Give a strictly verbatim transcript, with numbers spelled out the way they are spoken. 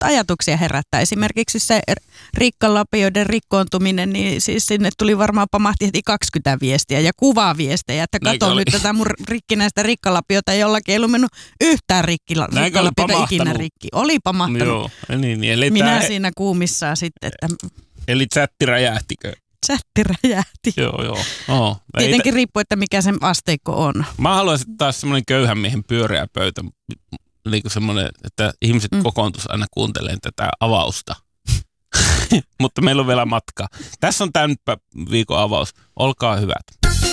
ajatuksia herättää. Esimerkiksi se rikkalapioiden rikkoontuminen, niin siis sinne tuli varmaan pamahti heti kaksikymmentä viestiä ja kuvaviestejä, että kato nyt tätä mun rikkinäistä rikkalapiota, jollakin ei ollut mennyt yhtään rikkila, rikkalapiota ikinä rikki. Oli pamahtanut. Joo, niin, eli Minä tää... siinä kuumissaan sitten, että... Eli chatti räjähtikö? Chatti räjähti. Joo, joo. Oh, Tietenkin riippuu, että mikä sen asteikko on. Mä haluaisin taas semmoinen köyhän miehen pyöreä pöytä, niin kuin semmoinen, että ihmiset mm. kokoontus aina kuuntelemaan tätä avausta. Mutta meillä on vielä matka. Tässä on tämän viikon avaus. Olkaa hyvät.